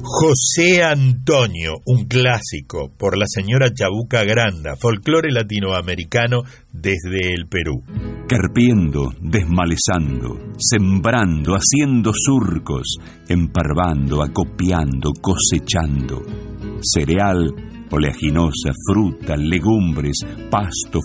José Antonio, un clásico, por la señora Chabuca Granda, folclore latinoamericano desde el Perú. Carpiendo, desmalezando, sembrando, haciendo surcos, emparvando, acopiando, cosechando. Cereal, oleaginosa, fruta, legumbres, pasto,